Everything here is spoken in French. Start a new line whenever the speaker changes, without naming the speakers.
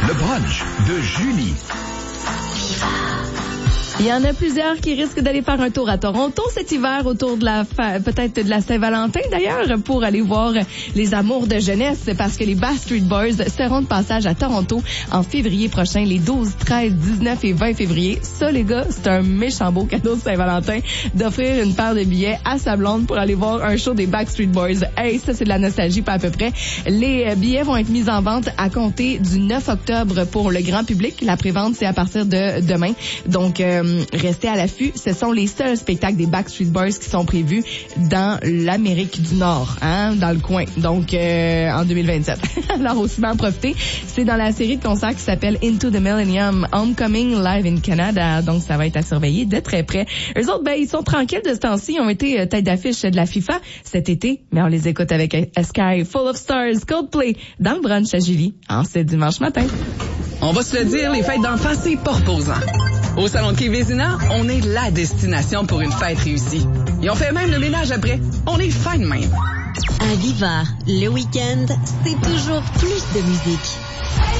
Le brunch de Julie.
Il y en a plusieurs qui risquent d'aller faire un tour à Toronto cet hiver autour de peut-être de la Saint-Valentin d'ailleurs, pour aller voir les amours de jeunesse, parce que les Backstreet Boys seront de passage à Toronto en février prochain, les 12, 13, 19 et 20 février. Ça, les gars, c'est un méchant beau cadeau de Saint-Valentin d'offrir une paire de billets à sa blonde pour aller voir un show des Backstreet Boys. Hey, ça, c'est de la nostalgie, pas à peu près. Les billets vont être mis en vente à compter du 9 octobre pour le grand public. La prévente, c'est à partir de demain. Donc, restez à l'affût. Ce sont les seuls spectacles des Backstreet Boys qui sont prévus dans l'Amérique du Nord, dans le coin. Donc, en 2027. Alors, aussi bien en profiter. C'est dans la série de concerts qui s'appelle Into the Millennium Homecoming Live in Canada. Donc, ça va être à surveiller de très près. Eux autres, ils sont tranquilles de ce temps-ci. Ils ont été tête d'affiche de la FIFA cet été. Mais on les écoute avec A Sky Full of Stars, Coldplay, dans le brunch à Julie, en ce dimanche matin.
On va se le dire, les fêtes d'enfants, c'est pas reposant. Au Salon de Quai Vézina, on est la destination pour une fête réussie. Et on fait même le ménage après. On est fin de même.
À Viva, le week-end, c'est toujours plus de musique.